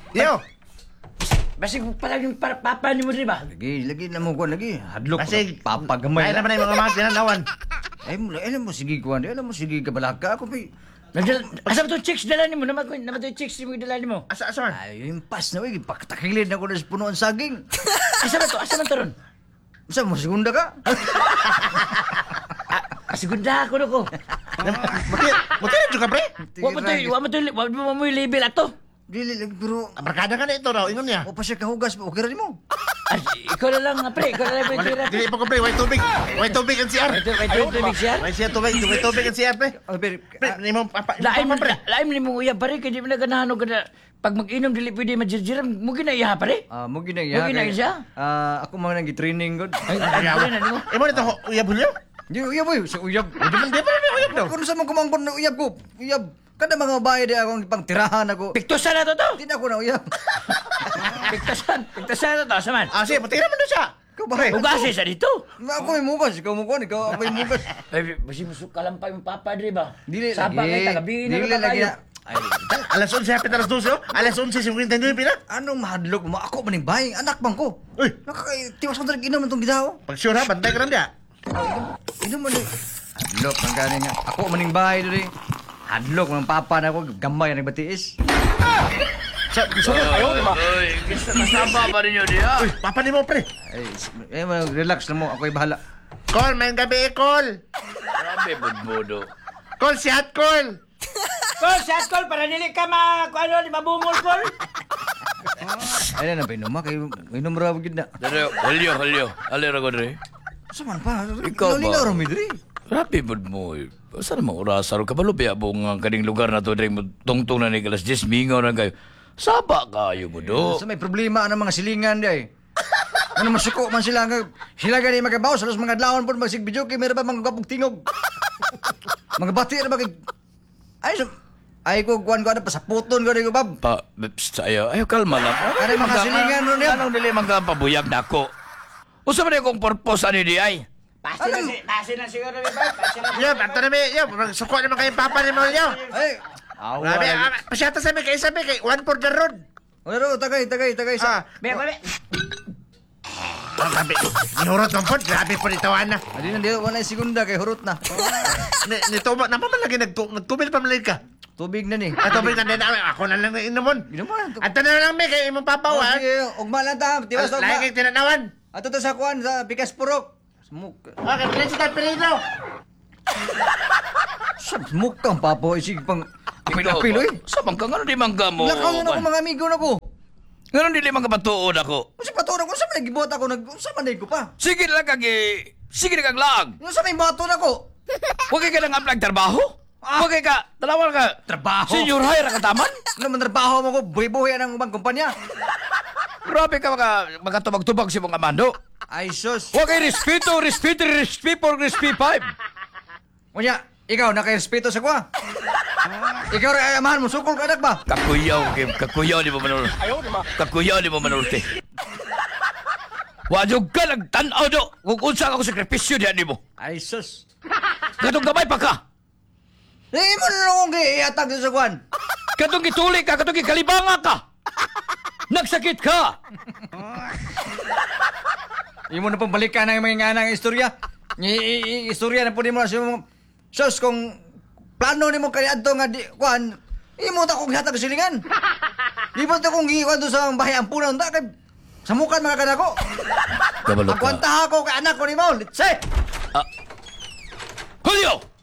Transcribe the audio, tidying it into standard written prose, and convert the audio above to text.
Yo! Basig pala yung papa ni mo, di ba? Lagi na mo ko lagi. Hadlok Basig. papagamay. Ay naman yung mga tinanawan. Ay mo, alam mo sige kuan, alam mo sige ka balaka ako pi. Asa ba itong chicks dala ni mo? Naman itong chicks mo dala ni mo? Asa man? Ay, yung pas na wig pagtakilid na ko na sa punuan saging. Asa ba to? Asa man to ron? Sa mo segunda ka? Segunda ako na ko. Buti na juga, pre. Wa mo yung label ato. Dili lang pero Barkada ka na ito raw, ingon niya. o pa siya kahugas, okay ra nimo. Ay, ikaw na lang, pre. Ikaw na lang, pre. Dili pa ko, pre. White tubig. White tubig ang CR. Ayun, tubig siya. White siya tubig. White tubig ang CR, pre. Pre, ni mo papa. Laim ni mo uyab, pare. Kaya di mo na ganahan ka na. Pag mag-inom, dili pwede majirjiram. Mugin na iya, pare. Mo ginaya. Mo ginaya siya? Ako man nang gi-training god. Ay, pare na, di mo. Imo nito, uyab hulyo? Di uyab boy, sa uyab. Di man uyab daw. Kung sa man kumangkon na uyab ko, uyab. Kada mga bahay di akong pangtirahan ako. Piktusan na to to. Di na ako na uyab. Piktusan na to to. Saman. Ah, sige, pati naman na siya. Ikaw ba? Ugasin sa dito. Ako may mugas, ikaw mo kon, ikaw ako may mugas. Ay, basi musuk kalampay yung papa, di ba? Dili Saba lagi. kay tagabi na Dili na lagi kayo. na. Ay, Alas 11 hapit alas 12, oh. Alas 11:59 pila. anong mahadlok mo? Ako maning bahay, anak bang ko. Uy, Tiwas ko talaga inom itong gitaw. pag sure ha, bantay ka rin diya. Inom mo ni. Hadlok, ang galing nga. Ako maning bahay doon eh. Hadlok, mga papa na ako, gamay na batiis. Gusto mo kayo, di ba? Uy, gusto kasama pa rin yun, di ha? Uy, papa ni mo, pre. Ay, relax na mo, ako'y bahala. Call, may gabi, call. Grabe, budbodo. Call si Hot Call. Kol, sa kol, para nili ka ano, di mabungol, kol. Ay, na, painom ma, kayo, inom raw gid na. Dari, halyo. Alira ko dre. Saman pa, Ikaw ba? Linaw raw mi diri. Rapi bud mo. Saan naman orasaro ka? Balubya po ang kaning lugar na to, dre mo tungtong na ni Kalas 10, mingaw na kayo. Saba kayo mo do. Sa may problema ng mga silingan di ay. Ano masuko man sila nga, sila gani magabaw, salos mga adlawon po, magsig-video kay meron pa mga gapog tingog. Mga bati na ba kay... Ay ko kuan ko na pa sa puton ko ko bab. Ayaw kalma lang. Ano yung mga silingan nun yan? Anong dili man ka pabuyag na ako? Usa man akong purpose ani di ay? Pasi na siguro, di ba? Pasi na. Yo, ato na mi, yo, suko naman kayo papa ni mo, yo. Ay, Grabe, pasyata sa mi, kay one for the road. ano tagay sa. Be. Grabe, nihurot ng pod, grabe po nitawan na. Adi na dito wala segunda kay hurot na. Nito ba, napamalagi, nagtubil pa malagi ka. Tubig na ni. At tubig na din namin, ako na lang inumon. Ginaman. At na lang mi, kay imong papawan. Sige, ugma lang ta, tiwas ugma. Lagi kay tinanawan. Ato to sa kuan sa Pikas Purok. Smuk. Okay, President Perino. Smuk kang papo isig pang apil-apil oy. Sa man ka ngano di man ka mo? Lakaw na ako mga amigo na ko. Ngano dili man ka patuod ako? Kasi patura ko sa may gibot ako sa manay ko pa. Sige na kag lag. Yung sa may bato na ko. Huwag ka nang apply trabaho? Huwag ka, dalawa ka. Trabaho. Senior hire ka taman? Ano man trabaho mo ko, buhay-buhay ng ubang kumpanya. Grabe ka makatubag-tubag si mong amando. Ay sus. Huwag kay respeto, respeto 5. Kunya, ikaw naka-respeto sa kwa. Ikaw rin ayamahan mo, sukol ka anak ba? Kakuyaw di mo manul. Kakuyaw di mo manulti. Wajog ka nagtanaw do. Kung unsa ako sakripisyo diyan di mo. Ay sus. Katong gamay pa ka. Mo na akong iatag sa kwan. Katong gituli ka, katong gikalibanga ka. Nagsakit ka. Imo na pong balikan ang mga nga ng istorya. Istorya na po ni mo na siya mo. Sus, kung plano ni mo kaya ato nga di, kwan, imo ta kong hatag silingan. Di ba ito kong giwan doon sa bahay ang punan, ta kay samukan mga kanako. Kabalo Ang kwanta ako kay anak ko ni mo, let's say. Julio!